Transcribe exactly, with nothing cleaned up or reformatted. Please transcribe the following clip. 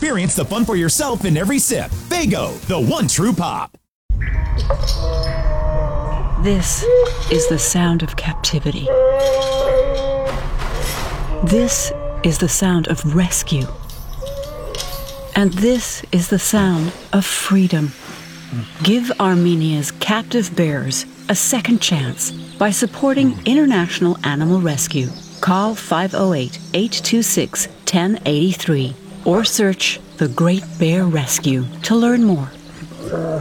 Experience the fun for yourself in every sip. Faygo, the one true pop. This is the sound of captivity. This is the sound of rescue. And this is the sound of freedom. Give Armenia's captive bears a second chance by supporting International Animal Rescue. Call five oh eight, eight two six, one oh eight three or search The Great Bear Rescue to learn more.